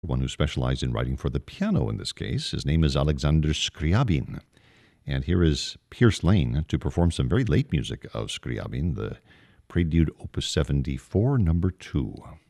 one who specialized in writing for the piano in this case. His name is Alexander Scriabin. And here is Pierce Lane to perform some very late music of Scriabin, the Prelude Opus 74, number 2.